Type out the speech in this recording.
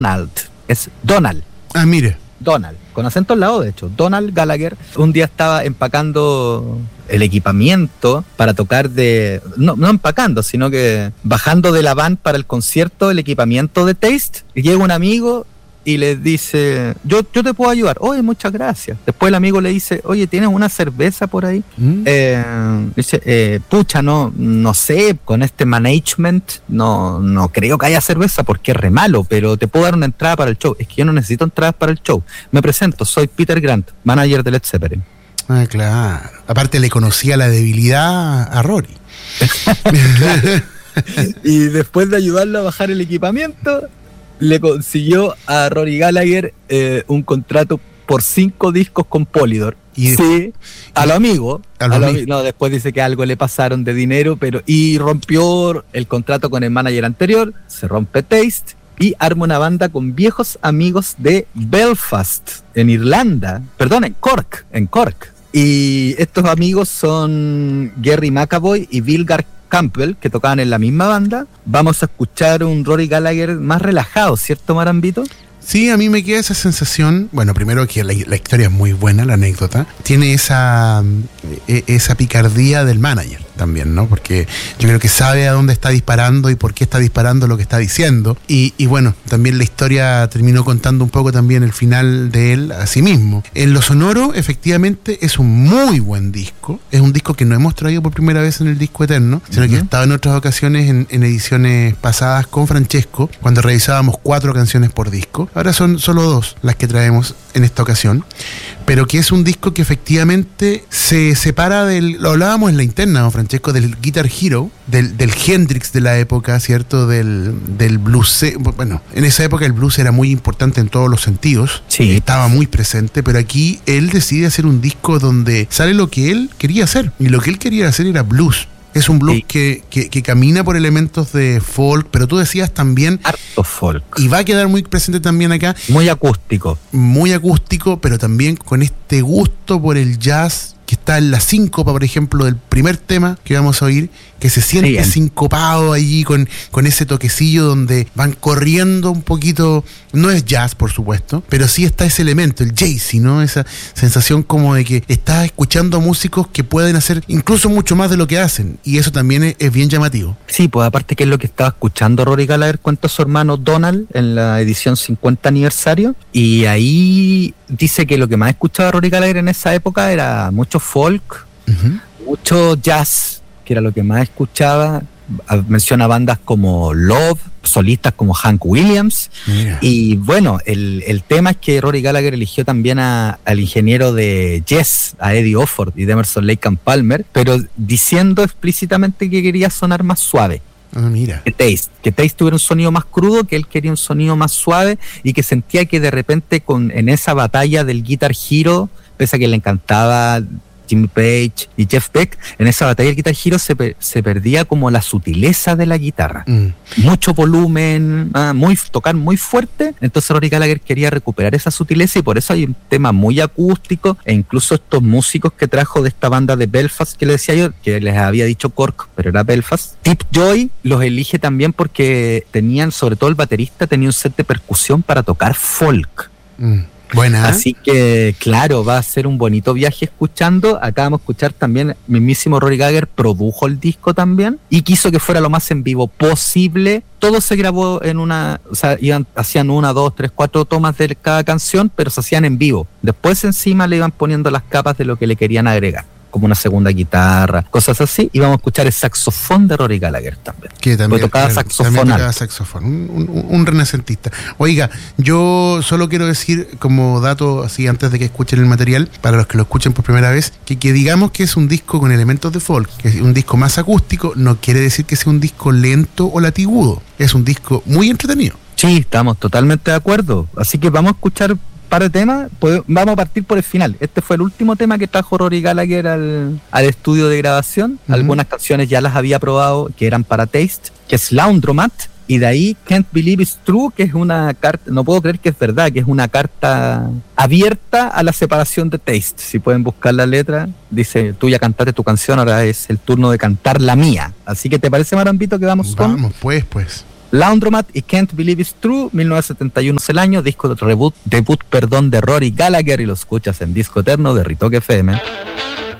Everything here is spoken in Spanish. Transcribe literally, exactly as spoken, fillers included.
Donald, es Donald. Ah, mire. Donald, con acento al lado, de hecho. Donald Gallagher un día estaba empacando el equipamiento para tocar de... No, no empacando, sino que bajando de la van para el concierto el equipamiento de Taste. Y llega un amigo y le dice, yo, yo te puedo ayudar. Oye, muchas gracias. Después el amigo le dice, oye, ¿tienes una cerveza por ahí? ¿Mm? Eh, dice, eh, pucha, no, no sé, con este management no, no creo que haya cerveza porque es re malo, pero te puedo dar una entrada para el show. Es que yo no necesito entradas para el show. Me presento, soy Peter Grant, manager de Led Zeppelin. Ah, claro. Aparte le conocía la debilidad a Rory. Y después de ayudarlo a bajar el equipamiento, le consiguió a Rory Gallagher eh, un contrato por cinco discos con Polydor. Y sí, a lo amigo. A lo a lo amigo. ami- no, después dice que algo le pasaron de dinero, pero y rompió el contrato con el manager anterior, se rompe Taste y arma una banda con viejos amigos de Belfast, en Irlanda, perdón, en Cork, en Cork. Y estos amigos son Gerry McAvoy y Bill Gar Campbell, que tocaban en la misma banda. Vamos a escuchar un Rory Gallagher más relajado, ¿cierto, Marambito? Sí, a mí me queda esa sensación, bueno, primero que la, la historia es muy buena, la anécdota, tiene esa, e, esa picardía del manager también, ¿no? Porque yo creo que sabe a dónde está disparando y por qué está disparando lo que está diciendo, y, y bueno, también la historia terminó contando un poco también el final de él a sí mismo. En lo sonoro, efectivamente, es un muy buen disco, es un disco que no hemos traído por primera vez en el Disco Eterno, sino uh-huh. que ha estado en otras ocasiones en, en ediciones pasadas con Francesco, cuando revisábamos cuatro canciones por disco. Ahora son solo dos las que traemos en esta ocasión, pero que es un disco que efectivamente se separa del, lo hablábamos en la interna, ¿no, Francesco? Del Guitar Hero, del, del Hendrix de la época, ¿cierto? Del, del blues, bueno, en esa época el blues era muy importante en todos los sentidos, sí. Estaba muy presente, pero aquí él decide hacer un disco donde sale lo que él quería hacer, y lo que él quería hacer era blues. Es un blues sí. que, que, que camina por elementos de folk, pero tú decías también... harto folk. Y va a quedar muy presente también acá. Muy acústico. Muy acústico, pero también con este gusto por el jazz que está en la síncopa, por ejemplo, del primer tema que vamos a oír, que se siente sí, sincopado allí con, con ese toquecillo donde van corriendo un poquito. No es jazz, por supuesto, pero sí está ese elemento, el jazzy, ¿no? Esa sensación como de que estás escuchando músicos que pueden hacer incluso mucho más de lo que hacen, y eso también es, es bien llamativo. Sí, pues aparte que es lo que estaba escuchando Rory Gallagher, cuenta su hermano Donald en la edición cincuenta aniversario, y ahí dice que lo que más escuchaba Rory Gallagher en esa época era mucho folk, uh-huh. mucho jazz, que era lo que más escuchaba. Menciona bandas como Love, solistas como Hank Williams. Mira. Y bueno, el, el tema es que Rory Gallagher eligió también a, al ingeniero de Yes, a Eddie Offord y de Emerson Lake and Palmer, pero diciendo explícitamente que quería sonar más suave. Ah, mira. Que Taste, que Taste tuviera un sonido más crudo, que él quería un sonido más suave, y que sentía que de repente con, en esa batalla del Guitar Hero, pese a que le encantaba Jimmy Page y Jeff Beck, en esa batalla del Guitar Hero se, per, se perdía como la sutileza de la guitarra. Mm. Mucho volumen, ah, muy, tocar muy fuerte. Entonces Rory Gallagher quería recuperar esa sutileza, y por eso hay un tema muy acústico, e incluso estos músicos que trajo de esta banda de Belfast que les decía yo, que les había dicho Cork, pero era Belfast. Tip Joy los elige también porque tenían, sobre todo el baterista, tenía un set de percusión para tocar folk. Mm. Buena. Así que, claro, va a ser un bonito viaje escuchando. Acá vamos a escuchar también, mismísimo Rory Gallagher produjo el disco también y quiso que fuera lo más en vivo posible. Todo se grabó en una, o sea, iban, hacían una, dos, tres, cuatro tomas de cada canción, pero se hacían en vivo. Después encima le iban poniendo las capas de lo que le querían agregar, como una segunda guitarra, cosas así, y vamos a escuchar el saxofón de Rory Gallagher también. Que también tocaba claro, saxofón. También tocaba saxofón, un, un, un renacentista. Oiga, yo solo quiero decir como dato, así antes de que escuchen el material, para los que lo escuchen por primera vez, que, que digamos que es un disco con elementos de folk, que es un disco más acústico, no quiere decir que sea un disco lento o latigudo, es un disco muy entretenido. Sí, estamos totalmente de acuerdo, así que vamos a escuchar par de temas, pues vamos a partir por el final. Este fue el último tema que trajo Rory Gallagher al, al estudio de grabación. Uh-huh. Algunas canciones ya las había probado, que eran para Taste, que es Laundromat, y de ahí Can't Believe It's True, que es una carta, no puedo creer que es verdad, que es una carta abierta a la separación de Taste. Si pueden buscar la letra, dice, tú ya cantaste tu canción, ahora es el turno de cantar la mía. Así que, ¿te parece, Marambito, que vamos, vamos con? Vamos, pues, pues. Laundromat y Can't Believe It's True, mil novecientos setenta y uno es el año, disco de reboot, debut, perdón, de Rory Gallagher, y lo escuchas en Disco Eterno de Ritoque F M.